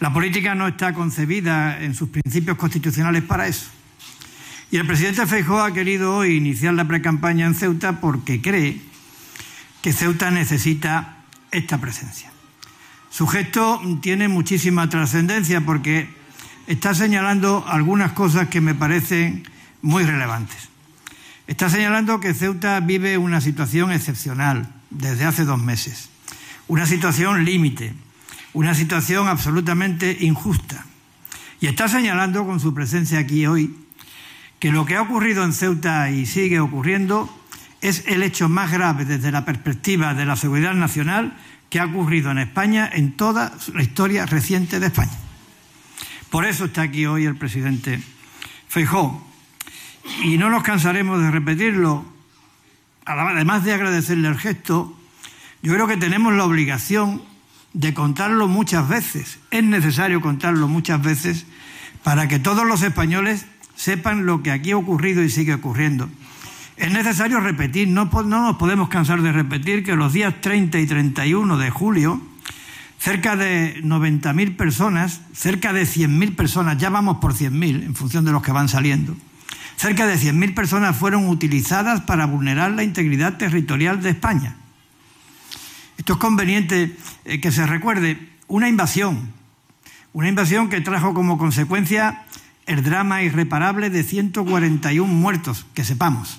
La política no está concebida en sus principios constitucionales para eso. Y el presidente Feijóo ha querido hoy iniciar la precampaña en Ceuta porque cree que Ceuta necesita esta presencia. Su gesto tiene muchísima trascendencia porque está señalando algunas cosas que me parecen muy relevantes. Está señalando que Ceuta vive una situación excepcional desde hace 2 meses, una situación límite, una situación absolutamente injusta. Y está señalando con su presencia aquí hoy que lo que ha ocurrido en Ceuta y sigue ocurriendo es el hecho más grave desde la perspectiva de la seguridad nacional que ha ocurrido en España en toda la historia reciente de España. Por eso está aquí hoy el presidente Feijóo. Y no nos cansaremos de repetirlo. Además de agradecerle el gesto, yo creo que tenemos la obligación de contarlo muchas veces. Es necesario contarlo muchas veces para que todos los españoles sepan lo que aquí ha ocurrido y sigue ocurriendo. Es necesario repetir, no nos podemos cansar de repetir que los días 30 y 31 de julio, cerca de 90.000 personas, cerca de 100.000 personas, ya vamos por 100.000 en función de los que van saliendo, cerca de 100.000 personas fueron utilizadas para vulnerar la integridad territorial de España. Esto es conveniente que se recuerde, una invasión que trajo como consecuencia el drama irreparable de 141 muertos, que sepamos,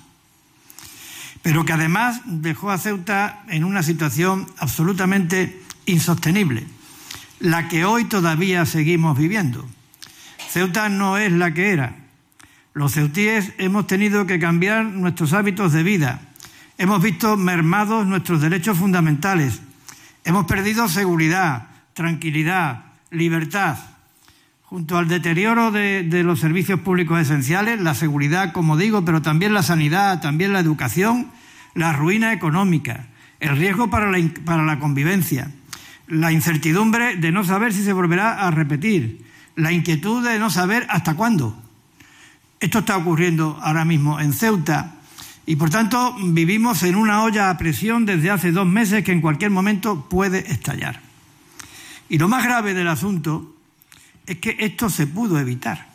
pero que además dejó a Ceuta en una situación absolutamente insostenible, la que hoy todavía seguimos viviendo. Ceuta no es la que era. Los ceutíes hemos tenido que cambiar nuestros hábitos de vida, hemos visto mermados nuestros derechos fundamentales, hemos perdido seguridad, tranquilidad, libertad. Junto al deterioro de los servicios públicos esenciales, la seguridad, como digo, pero también la sanidad, también la educación, la ruina económica, el riesgo para la convivencia, la incertidumbre de no saber si se volverá a repetir, la inquietud de no saber hasta cuándo. Esto está ocurriendo ahora mismo en Ceuta y, por tanto, vivimos en una olla a presión desde hace 2 meses que en cualquier momento puede estallar. Y lo más grave del asunto es que esto se pudo evitar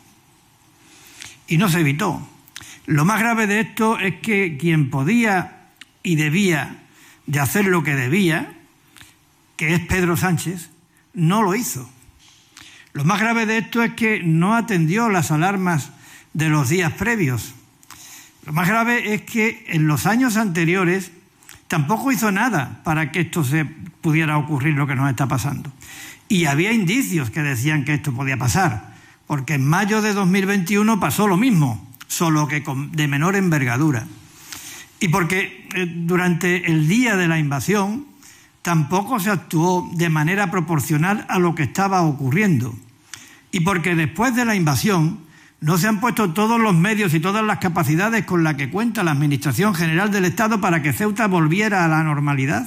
y no se evitó. Lo más grave de esto es que quien podía y debía de hacer lo que debía, que es Pedro Sánchez, no lo hizo. Lo más grave de esto es que no atendió las alarmas de los días previos. Lo más grave es que en los años anteriores tampoco hizo nada para que esto se pudiera ocurrir lo que nos está pasando. Y había indicios que decían que esto podía pasar, porque en mayo de 2021 pasó lo mismo, solo que de menor envergadura. Y porque durante el día de la invasión tampoco se actuó de manera proporcional a lo que estaba ocurriendo. Y porque después de la invasión no se han puesto todos los medios y todas las capacidades con las que cuenta la Administración General del Estado para que Ceuta volviera a la normalidad.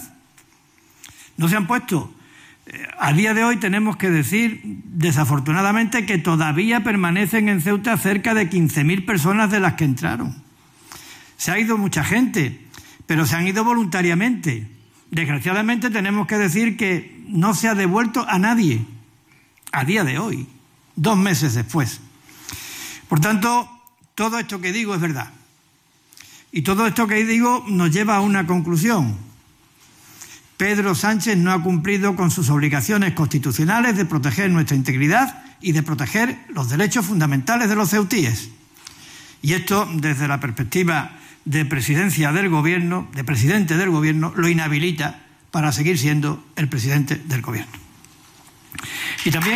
No se han puesto. A día de hoy tenemos que decir, desafortunadamente, que todavía permanecen en Ceuta cerca de 15.000 personas de las que entraron. Se ha ido mucha gente, pero se han ido voluntariamente. Desgraciadamente tenemos que decir que no se ha devuelto a nadie a día de hoy, 2 meses después. Por tanto, todo esto que digo es verdad. Y todo esto que digo nos lleva a una conclusión. Pedro Sánchez no ha cumplido con sus obligaciones constitucionales de proteger nuestra integridad y de proteger los derechos fundamentales de los ceutíes. Y esto, desde la perspectiva de presidencia del Gobierno, de presidente del Gobierno, lo inhabilita para seguir siendo el presidente del Gobierno. Y también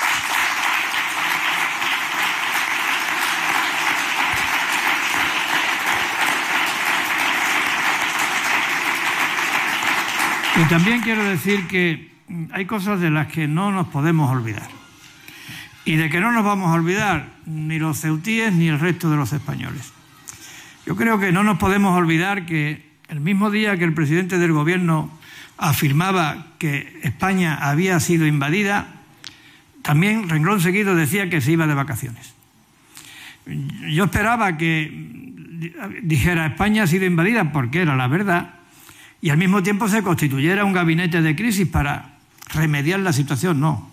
quiero decir que hay cosas de las que no nos podemos olvidar y de que no nos vamos a olvidar ni los ceutíes ni el resto de los españoles. Yo creo que no nos podemos olvidar que el mismo día que el presidente del Gobierno afirmaba que España había sido invadida, también renglón seguido decía que se iba de vacaciones. Yo esperaba que dijera España ha sido invadida porque era la verdad y al mismo tiempo se constituyera un gabinete de crisis para remediar la situación. No.